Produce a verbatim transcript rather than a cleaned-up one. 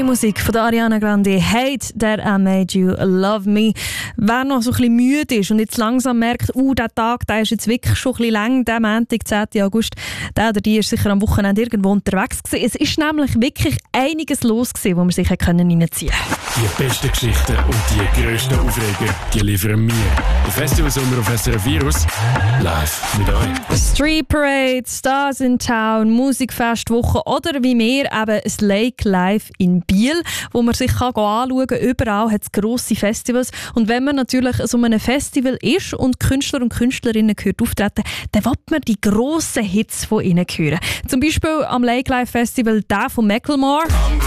Musik von der Ariana Grande, «Hate That I Made You Love Me». Wer noch so ein bisschen müde ist und jetzt langsam merkt, uh, der Tag der ist jetzt wirklich schon ein bisschen lang, der Montag, zehnten August, der oder die ist sicher am Wochenende irgendwo unterwegs gewesen. Es ist nämlich wirklich einiges los gewesen, wo man sich reinziehen konnte. Die besten Geschichten und die grössten Aufreger, die liefern wir. Der Festivalsommer auf S R F Virus, live mit euch. Street Parade, Stars in Town, Musikfestwoche oder wie wir eben ein Lake Live in Biel, wo man sich kann anschauen kann. Überall hat es grosse Festivals. Und wenn man natürlich so einem Festival ist und Künstler und Künstlerinnen gehört auftreten, dann will man die grossen Hits von ihnen hören. Zum Beispiel am Lake Live Festival der von Macklemore.